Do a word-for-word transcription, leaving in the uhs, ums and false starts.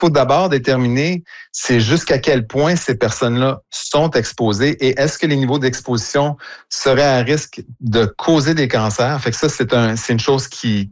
faut d'abord déterminer, c'est jusqu'à quel point ces personnes-là sont exposées et est-ce que les niveaux d'exposition seraient à risque de causer des cancers. Fait que ça, c'est un, c'est une chose qui